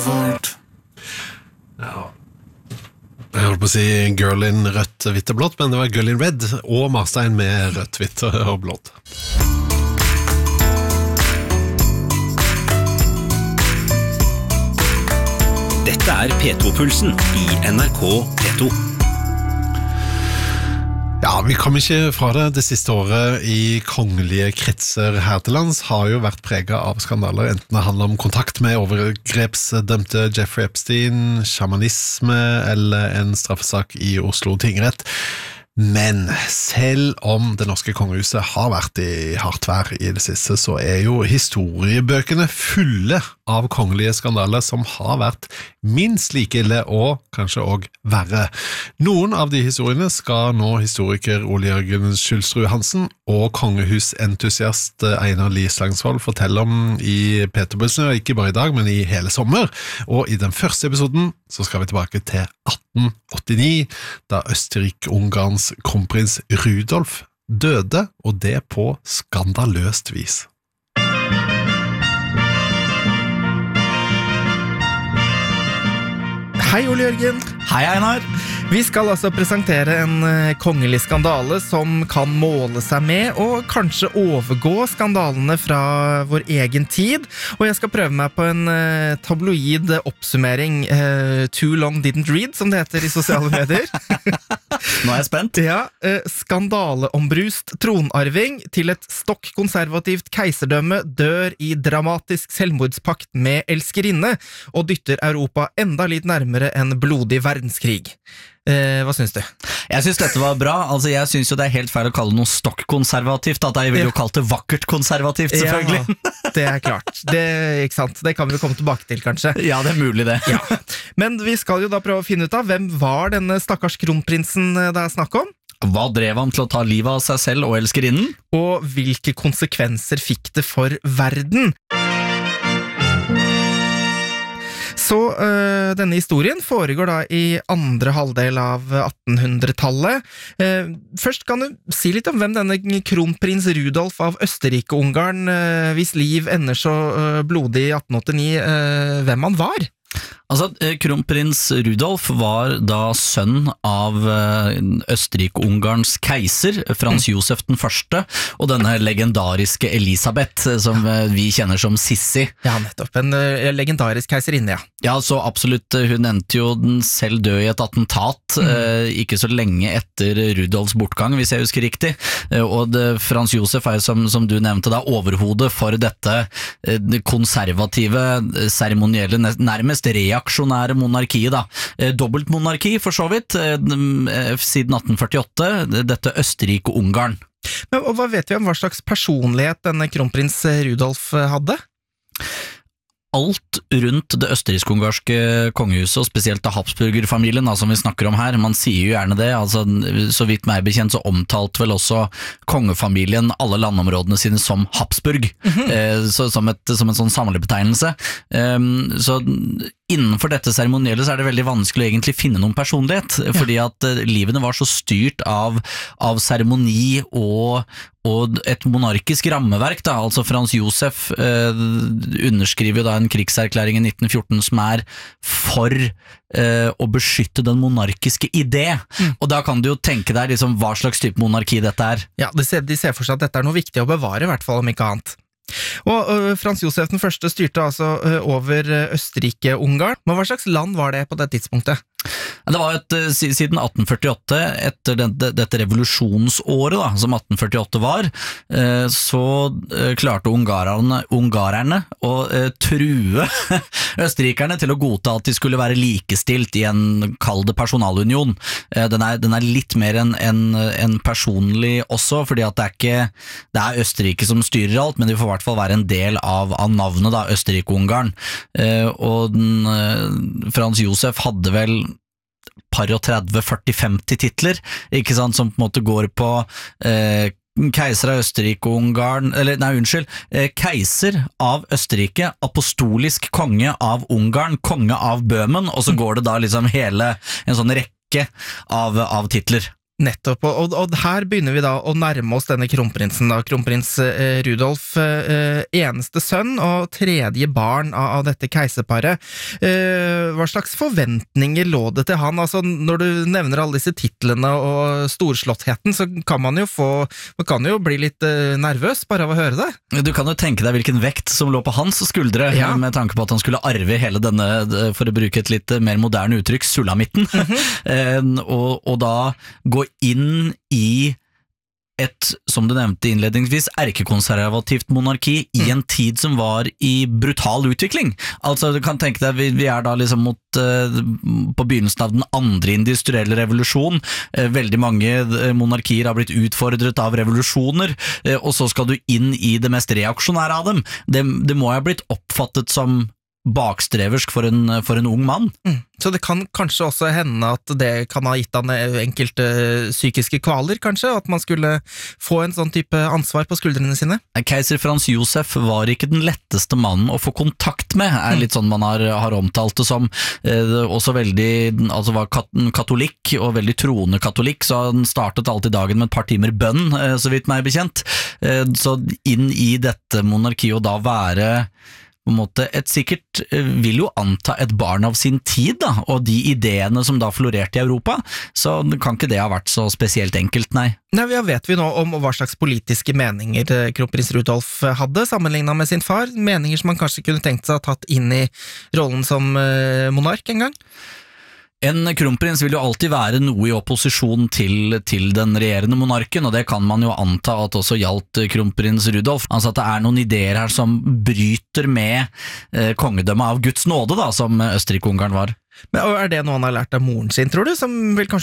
Covert. Ja. Jeg holdt på å si Girl in rødt, hvitt og blått, men det var Girl in red og Marstein med rødt, hvitt og blått. Dette P2-pulsen i NRK P2. Ja, vi kom ikke fra det siste året i kongelige kretser her til lands har jo vært preget av skandaler, enten det handler om kontakt med overgrepsdømte Jeffrey Epstein, shamanisme eller en straffesak i Oslo tingrett. Men selv om det norske kongehuset har vært i hardt vær i det siste, så jo historiebøkene fulle av kongelige skandaler som har vært minst like ille og kanskje også verre. Noen av de historiene skal nå historiker Ole Jørgen Skjulsrud Hansen og kongehusentusiast Einar Lie Slagsvold fortelle om i P2-pulsen, ikke bare i dag, men i hele sommer. Og i den første episoden så skal vi tilbake til 1889, da Østerrike-Ungarns kronprins Rudolf døde, og det på skandaløst vis. Hei Ole Jørgen. Hei Einar. Vi skal altså presentere en kongelig skandale som kan måle seg med og kanskje overgå skandalene fra vår egen tid. Og jeg skal prøve meg på en tabloid oppsummering, Too Long Didn't Read, som det heter i sosiale medier. Nå jeg spent. Ja, skandaleombrust tronarving til et stokk konservativt keiserdømme dør i dramatisk selvmordspakt med elskerinne og dytter Europa enda litt nærmere en blodig verdenskrig. Hva synes du? Jeg synes dette var bra. Altså, jeg synes jo det helt feil å kalle noe stokk-konservativt. At jeg ville jo kalt det vakkert konservativt, selvfølgelig. Ja, det klart. Ikke sant? Det kan vi jo komme tilbake til, kanskje. Ja, det mulig det. Ja. Men vi skal jo da prøve å finne ut av hvem var denne stakkars kronprinsen det snakk om? Hva drev han til å ta livet av seg selv og elskerinnen? Og hvilke konsekvenser fikk det for verden? Så denne historien foregår da i andre halvdel av 1800-tallet. Først kan du si litt om hvem denne kronprins Rudolf av Østerrike-Ungarn, hvis liv ender så blodig i 1889, hvem han var? Altså, kronprins Rudolf var da sønn av Østerrike-Ungarns keiser, Frans Josef den første, og denne legendariske Elisabeth, som vi kjenner som Sissi. Ja, nettopp. En legendarisk keiserinne, ja. Ja, så absolutt. Hun endte jo den selv død i et attentat, ikke så lenge etter Rudolfs bortgang, hvis jeg husker riktig. Og Frans Josef som du nevnte da, overhodet for dette konservative, seremonielle, nærmest reaksjonære monarkiet da. Dobbeltmonarki for så vidt, siden 1848, dette Østerrike-Ungarn. Og hva vet vi om hva slags personlighet denne kronprins Rudolf hadde? Alt rundt det østerriksk-ungarske kongehuset, og spesielt da Habsburger-familien som vi snakker om her, man sier jo gjerne det, altså så vidt meg bekjent så omtalt vel også kongefamilien alle landområdene sine som Habsburg, så, som en sånn samlebetegnelse. Så innenfor dette seremonielle så det veldig vanskelig å egentlig finne noen personlighet, fordi at livene var så styrt av seremoni og et monarkisk rammeverk da, altså Frans Josef underskriver da en krigserklæring i 1914 som for å beskytte den monarkiske idé, og da kan du jo tenke deg liksom, hva slags type monarki dette Ja, de ser for seg at dette noe viktig å bevare, i hvert fall om ikke annet. Og Frans Josef den første styrte altså over Østerrike-Ungarn, men hva slags land var det på det tidspunktet? Det var siden 1848, etter dette revolusjonsåret da, som 1848 var, så klarte ungarerne å true østerrikerne til å godta at de skulle være likestilt i en kald personalunion. Den litt mer enn personlig også, fordi at det Østerrike som styrer alt, men de får i hvert fall være en del av navnet da, Østerrike-Ungarn. Og Frans Josef hadde vel par og 30-40-50 titler, ikke sant, som på en måte går på keiser av Østerrike-Ungarn, keiser av Østerrike, apostolisk konge av Ungarn, konge av Bøhmen, og så går det da liksom hele en sånn rekke av titler. Nettopp, og her begynner vi da å nærme oss denne kronprinsen da, kronprins Rudolf, eneste sønn og tredje barn av dette keiserparet. Hva slags forventninger lå det til han? Altså, når du nevner alle disse titlene og storslåttheten, så kan man jo bli litt nervøs bare av å høre det. Du kan jo tenke deg hvilken vekt som lå på hans skuldre, med tanke på at han skulle arve hele denne, for å bruke et litt mer moderne uttrykk, sulamitten, og da gå inn i et, som du nevnte innledningsvis, erkekonservativt monarki i en tid som var i brutal utvikling. Altså, du kan tenke deg, vi da liksom på begynnelsen av den andre industrielle revolusjon. Veldig mange monarkier har blitt utfordret av revolusjoner, og så skal du inn i det mest reaksjonære av dem. Det må ha blitt oppfattet som bakstreversk for en ung mann. Så det kan kanskje også hende at det kan ha gitt han enkelte psykiske kvaler, kanskje, at man skulle få en sånn type ansvar på skuldrene sine? Keiser Frans Josef var ikke den letteste mannen å få kontakt med, litt sånn man har omtalt det som. Også veldig, altså var katolikk, og veldig troende katolikk, så han startet alltid dagen med et par timer bønn, så vidt meg bekjent. Så inn i dette monarkiet og da være på en måte sikkert vil jo anta et barn av sin tid da, og de ideene som da florerte i Europa, så kan ikke det ha vært så spesielt enkelt, nei. Nei, vet vi nå om hva slags politiske meninger kronprins Rudolf hadde, sammenlignet med sin far, meninger som man kanskje kunne tenkt seg å ha tatt inn i rollen som monark en gang? En kronprins vil jo alltid være noe i opposisjon til den regjerende monarken, og det kan man jo anta at også gjaldt kronprins Rudolf. Altså at det noen ideer her som bryter med kongedømmet av Guds nåde, da, som Østerrike-Ungarn var. Men det noe han har lært av moren sin, tror du, som vil kanskje